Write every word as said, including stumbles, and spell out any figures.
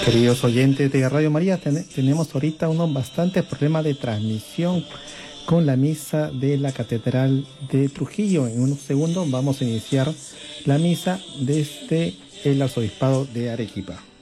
Queridos oyentes de Radio María, ten- tenemos ahorita unos bastantes problemas de transmisión con la misa de la Catedral de Trujillo. En unos segundos vamos a iniciar la misa desde el Arzobispado de Arequipa.